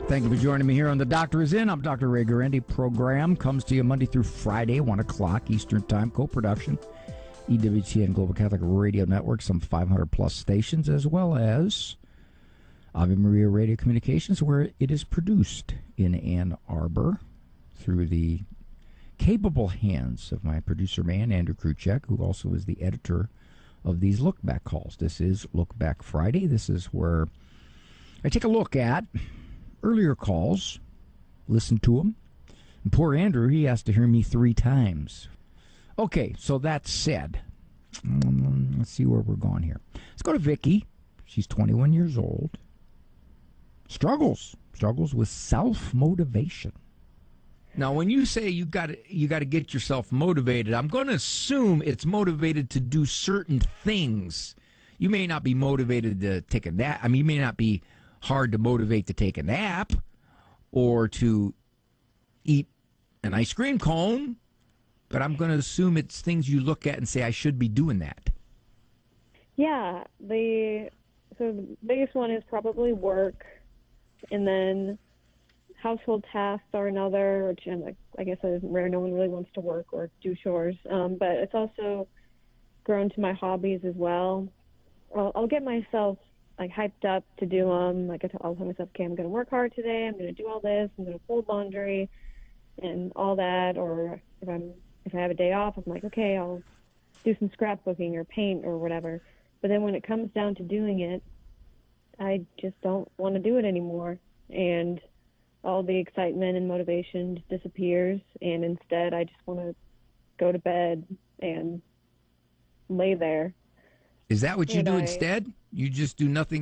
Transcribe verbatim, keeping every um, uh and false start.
Thank you for joining me here on The Doctor Is In. I'm Doctor Ray Guarendi. Program comes to you Monday through Friday, one o'clock Eastern Time. Co-production, E W T N Global Catholic Radio Network, some five hundred plus stations, as well as Ave Maria Radio Communications, where it is produced in Ann Arbor through the capable hands of my producer man, Andrew Kruchek, who also is the editor of these Look Back calls. This is Look Back Friday. This is where I take a look at earlier calls, listen to them. And poor Andrew, he has to hear me three times. Okay, so that said, um, let's see where we're going here. Let's go to Vicky. She's twenty-one years old. Struggles. Struggles with self-motivation. Now, when you say you got to you got to get yourself motivated, I'm going to assume it's motivated to do certain things. You may not be motivated to take a nap. I mean, you may not be hard to motivate to take a nap or to eat an ice cream cone, but I'm going to assume it's things you look at and say, I should be doing that. Yeah, the so the biggest one is probably work, and then household tasks are another, which I'm like, I guess is rare. No one really wants to work or do chores, um, but it's also grown to my hobbies as well. I'll, I'll get myself like hyped up to do them. Like I'll tell myself, okay, I'm going to work hard today. I'm going to do all this. I'm going to fold laundry and all that. Or if I'm if I have a day off, I'm like, okay, I'll do some scrapbooking or paint or whatever. But then when it comes down to doing it, I just don't want to do it anymore. And all the excitement and motivation just disappears. And instead, I just want to go to bed and lay there. Is that what you and do I, instead? You just do nothing